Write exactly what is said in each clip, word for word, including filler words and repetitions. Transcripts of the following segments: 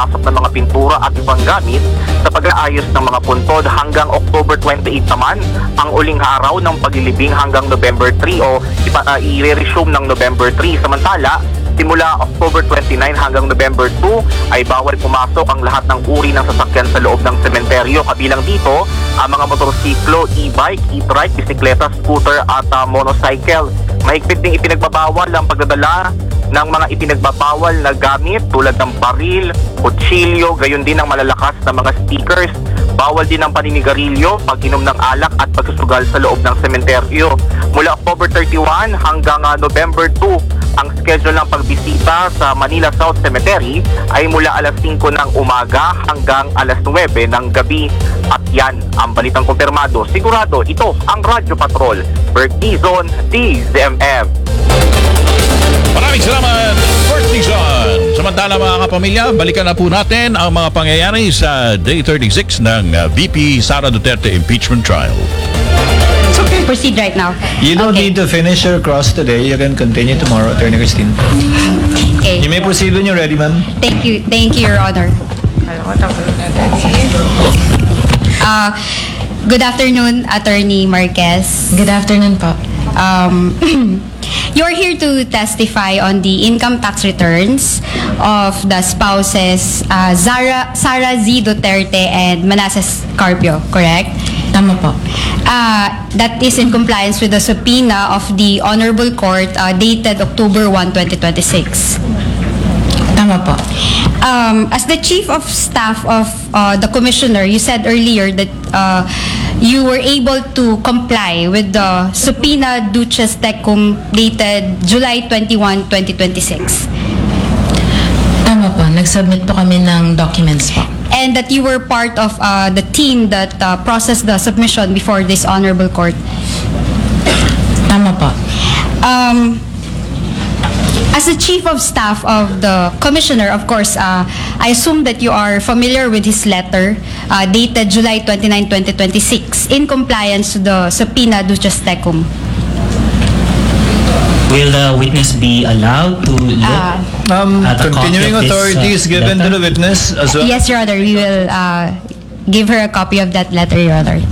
pasok ng mga pintura at ibang gamit sa pag-aayos ng mga puntod. Hanggang October twenty-eight naman ang uling araw ng paglilibing hanggang November three o ipa, uh, i-resume ng November three. Samantala, simula October twenty-nine hanggang November two ay bawal pumasok ang lahat ng uri ng sasakyan sa loob ng sementeryo. Kabilang dito ang mga motorsiklo, e-bike, e-trike, bisikleta, scooter at uh, motorcycle. Mahigpit ding ipinagbabawal ang pagdadala ng mga ipinagbabawal na gamit tulad ng baril, kutsilyo, gayon din ang malalakas na mga stickers. Bawal din ang paninigarilyo, pag-inom ng alak at pagsusugal sa loob ng sementeryo. Mula October thirty-one hanggang uh, November two, ang schedule ng pagbisita sa Manila South Cemetery ay mula alas singko ng umaga hanggang alas nuwebe ng gabi. At yan ang balitang kumpirmado. Sigurado, ito ang Radyo Patrol, Bertizon, D Z M M. Maraming salamat, Fort Dizon. Samantala mga kapamilya, balikan na po natin ang mga pangyayari sa Day thirty-six ng uh, V P Sara Duterte impeachment trial. It's okay. Proceed right now. You don't Okay. need to finish your cross today. You can continue tomorrow, Attorney Christine. Okay. You may proceed when you're ready, ma'am. Thank you. Thank you, Your Honor. Uh, good afternoon, Attorney Marquez. Good afternoon po. Um, you're here to testify on the income tax returns of the spouses uh, Zara, Sara Z. Duterte and Manasseh Carpio, correct? Tama po. Uh, that is in compliance with the subpoena of the Honorable Court uh, dated October first, twenty twenty-six. Tama po. Um, as the Chief of Staff of uh, the Commissioner, you said earlier that uh, you were able to comply with the subpoena Duces Tecum dated July twenty-first, twenty twenty-six. Tama po. Nag-submit po kami ng documents po. And that you were part of uh, the team that uh, processed the submission before this Honorable Court. Tama po. Um, as the Chief of Staff of the Commissioner, of course, uh, I assume that you are familiar with his letter uh, dated July twenty-ninth, twenty twenty-six in compliance to the subpoena Duces Tecum. Will the witness be allowed to look Uh, Um, at a copy continuing of this, authority uh, is given to letter? the witness as well. Yes, Your Honor, we will uh, give her a copy of that letter, Your Honor.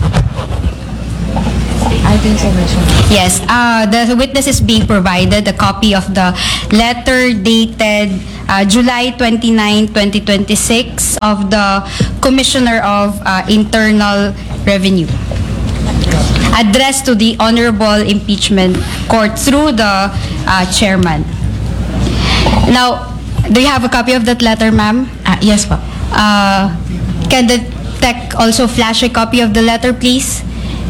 I think submission. Yes, uh, the witness is being provided a copy of the letter dated uh, July twenty-ninth, twenty twenty-six of the Commissioner of uh, Internal Revenue, addressed to the Honorable Impeachment Court through the uh, chairman. Now, do you have a copy of that letter, ma'am? Ah, yes po. Uh, can the tech also flash a copy of the letter, please?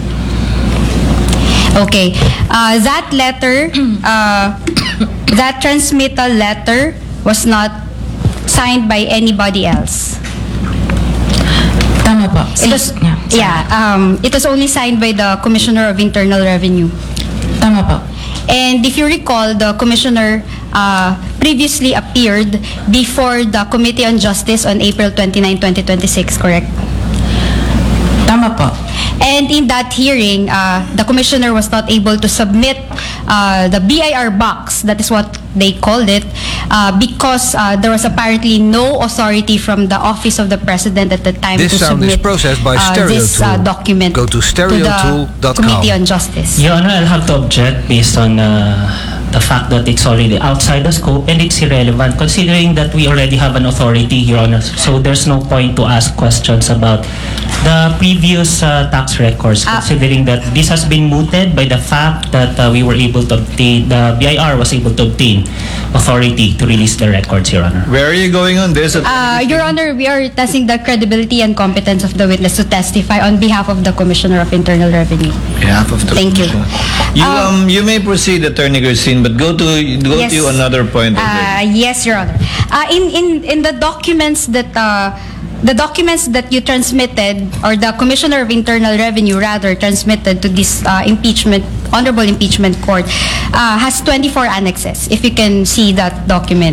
Okay. Uh, that letter, uh, that transmittal letter was not signed by anybody else. Tama po. It was, yeah. sorry. yeah, um, it was only signed by the Commissioner of Internal Revenue. Tama po. And if you recall, the Commissioner uh, previously appeared before the Committee on Justice on April twenty-ninth, twenty twenty-six, correct? Tama po. And in that hearing, uh, the Commissioner was not able to submit uh, the B I R box, that is what they called it, uh, because uh, there was apparently no authority from the Office of the President at the time This to sound is submit processed by uh, Stereo this uh, Tool. document Go to stereo tool dot the com. Committee on Justice. Your Honor, I'll have to object based on uh, the fact that it's already outside the scope and it's irrelevant considering that we already have an authority, Your Honor. So there's no point to ask questions about the previous uh, tax records Ah. considering that this has been mooted by the fact that uh, we were able to obtain, the B I R was able to obtain authority to release the records, Your Honor. Where are you going on this? Uh, Your Honor, we are testing the credibility and competence of the witness to testify on behalf of the Commissioner of Internal Revenue. Behalf of the Thank you. You Um, um you may proceed, Attorney Christine, but go to go Yes. to another point. of Uh, it. yes, Your Honor. Uh, in, in, in the documents that, uh, the documents that you transmitted, or the Commissioner of Internal Revenue rather transmitted to this uh, impeachment, Honorable Impeachment Court, uh, has twenty-four annexes, if you can see that document.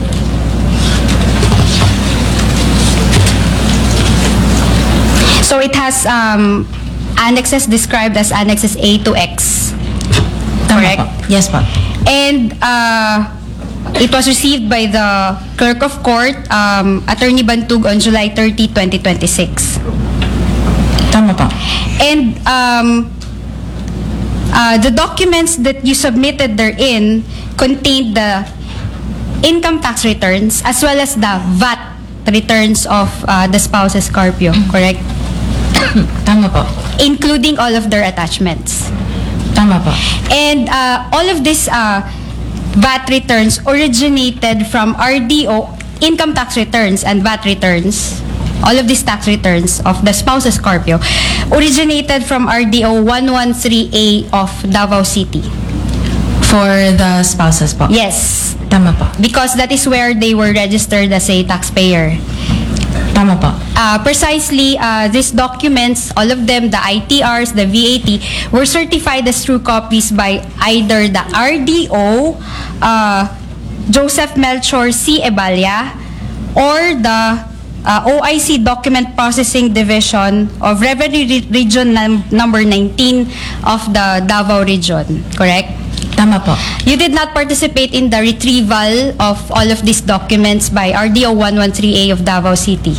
So it has um, annexes described as annexes A to X. Tama Correct? po. Yes po. And uh, it was received by the Clerk of Court, um, Attorney Bantug, on July thirtieth, twenty twenty-six. Tama po. And um, uh, the documents that you submitted therein contained the income tax returns as well as the V A T returns of uh, the spouses Carpio, correct? Tama po. Including all of their attachments. Tama po. And uh, all of these uh, V A T returns originated from R D O income tax returns and V A T returns. All of these tax returns of the spouses Carpio originated from R D O one thirteen A of Davao City. For the spouses po. Yes, Tama po. because that is where they were registered as a taxpayer. Tama po. Uh, precisely, uh, these documents, all of them, the I T Rs, the V A T, were certified as true copies by either the R D O, uh, Joseph Melchor C. Ebalia, or the uh, O I C Document Processing Division of Revenue Re- Region num- number nineteen of the Davao Region. Correct? Tama po. You did not participate in the retrieval of all of these documents by R D O one thirteen A of Davao City.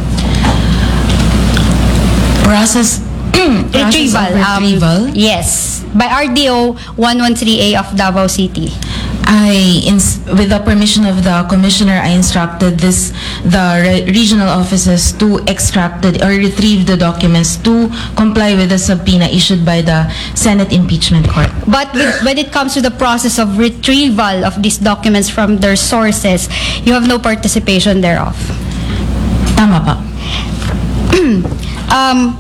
Process, process Retrieval. of um, retrieval. yes. By R D O one thirteen A of Davao City. I, ins- with the permission of the commissioner, I instructed this the re- regional offices to extract the, or retrieve the documents to comply with the subpoena issued by the Senate Impeachment Court. But with, when it comes to the process of retrieval of these documents from their sources, you have no participation thereof. Tama pa. Um,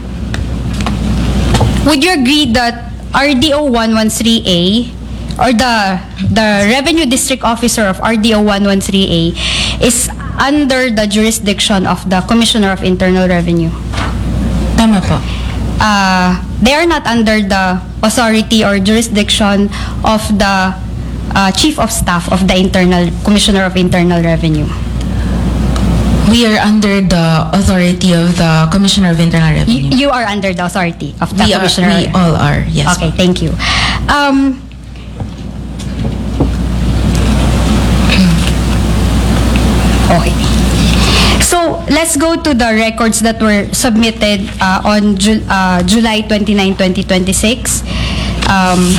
would you agree that R D O one thirteen A or the the Revenue District Officer of R D O one thirteen A is under the jurisdiction of the Commissioner of Internal Revenue? Tama po. Uh, they are not under the authority or jurisdiction of the uh, Chief of Staff of the Internal Commissioner of Internal Revenue. We are under the authority of the Commissioner of Internal You, Revenue. you are under the authority of the we, are, Commissioner. we all are, yes. Okay, thank you. Um, okay. So, let's go to the records that were submitted uh, on Ju- uh, July twenty-ninth, twenty twenty-six. Um,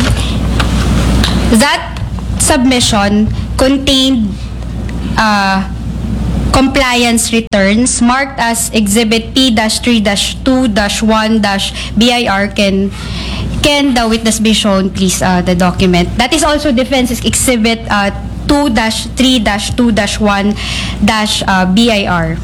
that submission contained uh, compliance returns marked as Exhibit P three two one B I R. Can can the witness be shown, please, uh, the document? That is also Defense Exhibit uh, two three two one B I R.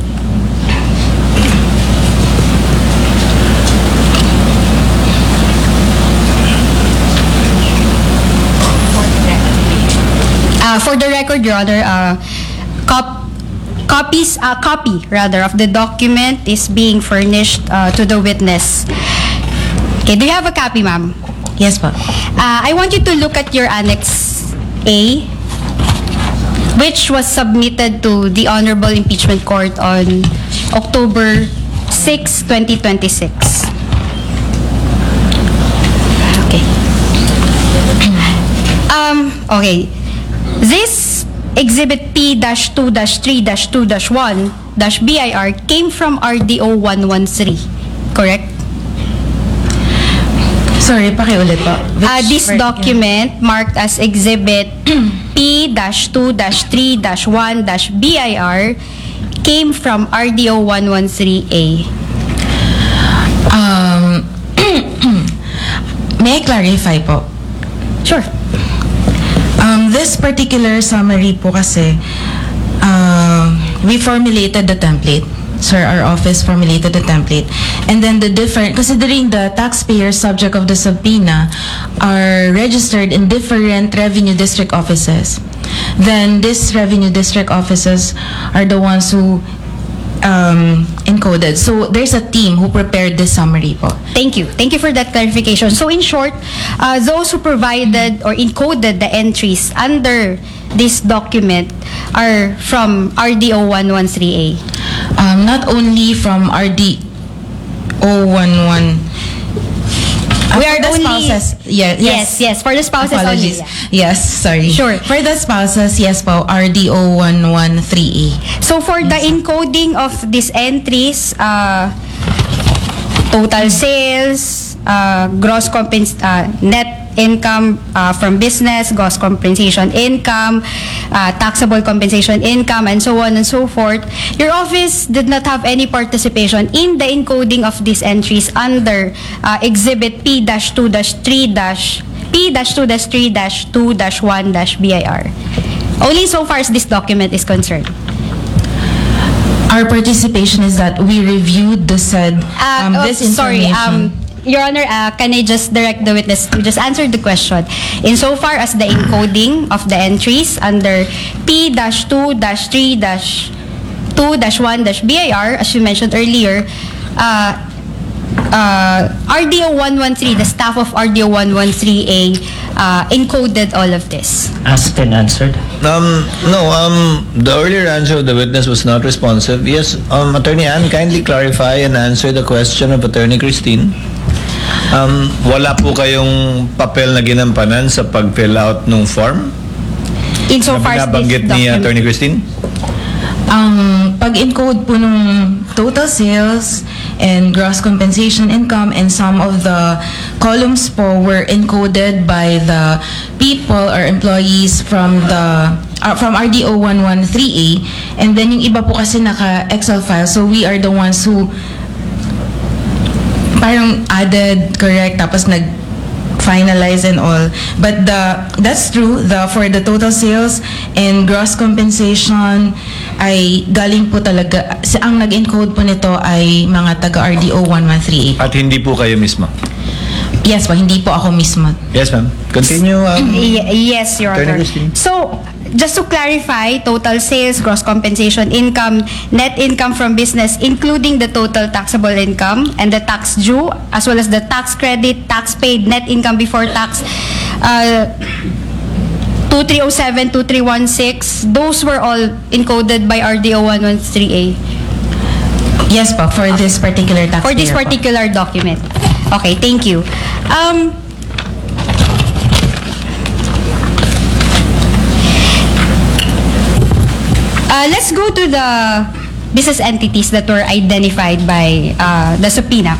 Uh, for the record, Your Honor, uh, cop copies, uh, copy rather of the document is being furnished uh, to the witness. Okay, do you have a copy, ma'am? Yes po. Uh, I want you to look at your Annex A, which was submitted to the Honorable Impeachment Court on October sixth, twenty twenty-six. Okay. Um, okay. This Exhibit P two three two one B I R came from R D O one thirteen, correct? Sorry, pakiulit po. Which Uh, this ver- document marked as Exhibit P two three one B I R came from R D O one thirteen A. Um, may I clarify po? Sure. Um, this particular summary po kasi, uh, we formulated the template. Sir, our office formulated the template. And then the different, considering the taxpayers subject of the subpoena are registered in different revenue district offices, then these revenue district offices are the ones who um, encoded. So there's a team who prepared this summary po. Thank you. Thank you for that clarification. So in short, uh, those who provided or encoded the entries under this document are from R D O one thirteen A. Um, not only from R D O one one Uh, We for are the only- spouses, yeah, Yes, yes, for the spouses Apologies. only. Yes, sorry. Sure. For the spouses, yes po, R D O one one three A. So for the encoding of these entries, uh, total sales, uh, gross compens- uh, net income uh, from business, gross compensation income, uh, taxable compensation income, and so on and so forth, your office did not have any participation in the encoding of these entries under uh, Exhibit P two three P two three two one B I R. Only so far as this document is concerned. Our participation is that we reviewed the said Uh, um, oh, this sorry, information. um, Your Honor, uh, can I just direct the witness to just answer the question? Insofar as the encoding of the entries under P two three two one B I R, as you mentioned earlier, uh, uh, R D O one one three, the staff of R D O one one three A, uh, encoded all of this. Asked and answered. Um, no, um, the earlier answer of the witness was not responsive. Yes, um, Attorney Ann, kindly clarify and answer the question of Attorney Christine. Um, wala po kayong papel na ginampanan sa pag-fill out ng form? Insofar Na as this binabanggit ni document. Attorney Christine? Ang pag-encode po nung total sales and gross compensation income and some of the columns po were encoded by the people or employees from the uh, from R D O one one three A, and then yung iba po kasi naka Excel file, so we are the ones who parang added, correct, tapos nag finalize and all. But the that's true, the for the total sales and gross compensation ay galing po talaga, si ang nag-encode po nito ay mga taga R D O one one three A. At hindi po kayo mismo? Yes po, hindi po ako mismo. Yes, ma'am. Continue. Um, Y- yes, Your Attorney Honor. Christine. So, just to clarify, total sales, gross compensation income, net income from business, including the total taxable income and the tax due, as well as the tax credit, tax paid, net income before tax, uh, two three oh seven, two three one six, those were all encoded by R D O one one three A Yes po, for this particular tax for this year po. particular document. Okay, thank you. Um, Uh, let's go to the business entities that were identified by uh, the subpoena.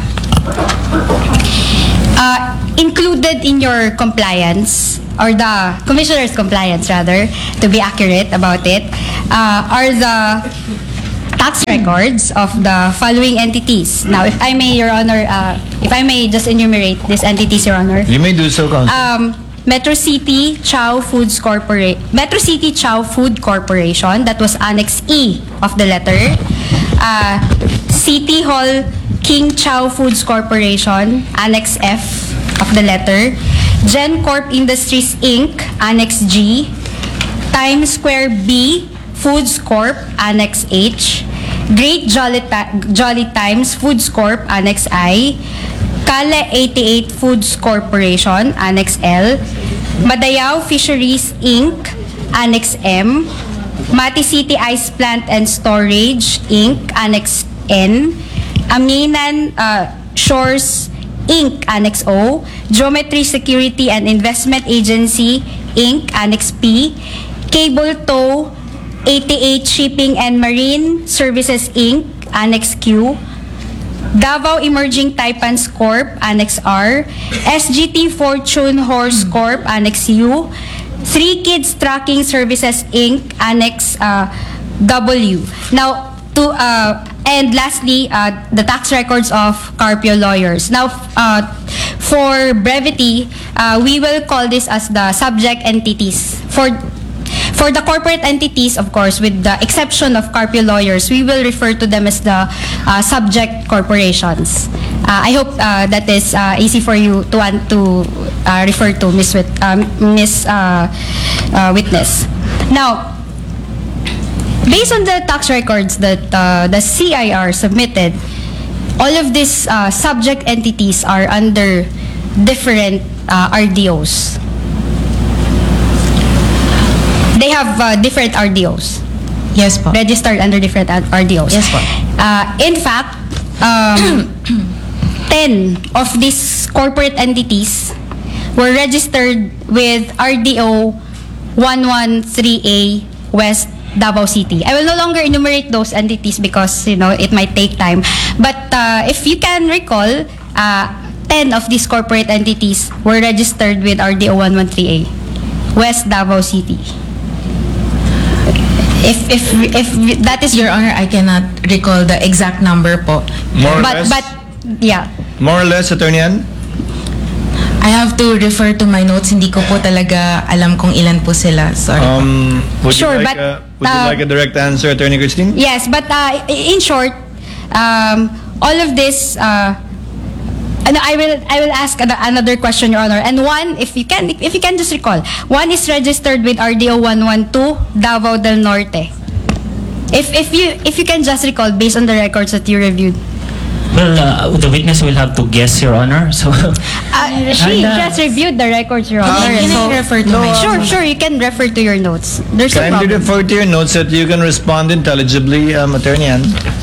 Uh, included in your compliance, or the commissioner's compliance rather, to be accurate about it, uh, are the tax records of the following entities. Now, if I may, Your Honor, uh, if I may just enumerate these entities, Your Honor. you may do so, Counsel. Um, Metro City Chow Foods Corporation, Metro City Chow Food Corporation, that was Annex E of the letter. Uh, City Hall King Chow Foods Corporation, Annex F of the letter. Gen Corp Industries Incorporated, Annex G. Times Square B Foods Corp, Annex H. Great Jolly, Ta- Jolly Times Foods Corp, Annex I. Kale eighty-eight Foods Corporation, Annex L. Madayao Fisheries Incorporated, Annex M. Mati City Ice Plant and Storage Incorporated, Annex N. Aminan uh, Shores Incorporated, Annex O. Geometry Security and Investment Agency Incorporated, Annex P. Cable Tow eighty-eight Shipping and Marine Services Incorporated, Annex Q. Davao Emerging Taipans Corp, Annex R. S G T Fortune Horse Corp, Annex U. Three Kids Tracking Services Incorporated, Annex uh, W. Now, to uh, and lastly, uh, the tax records of Carpio Lawyers. Now, uh, for brevity, uh, we will call this as the subject entities. For For the corporate entities, of course, with the exception of Carpio Lawyers, we will refer to them as the uh, subject corporations. Uh, I hope uh, that is uh, easy for you to want to uh, refer to, Miss Wit- um, Miss uh, uh, Witness. Now, based on the tax records that uh, the C I R submitted, all of these uh, subject entities are under different uh, R D Os. They have uh, different R D Os, Yes po. registered under different R D Os. Yes po. Uh, in fact, um, ten of these corporate entities were registered with R D O one one three A West Davao City. I will no longer enumerate those entities because, you know, it might take time. But uh, if you can recall, uh, ten of these corporate entities were registered with R D O one one three A West Davao City. If if if that is Your Honor, I cannot recall the exact number po. More or but less? but yeah. More or less, Attorney Ann? I have to refer to my notes. Hindi ko po talaga alam kung ilan po sila. Sorry. Um, would Sure, you like but, a, would you uh, like a direct answer, Attorney Christine? Yes, but uh, in short, um, all of this, uh, and I will I will ask ano- another question, Your Honor. And one, if you can if you can just recall, one is registered with R D O one one two Davao del Norte. If if you if you can just recall based on the records that you reviewed. Well, uh, the witness will have to guess, Your Honor. So, Uh, she And, uh, just reviewed the records, Your Honor. Can so- I refer to my Sure, sure, you can refer to your notes. There's no Kindly problem. refer to your notes so that you can respond intelligibly, um, Attorney Ann.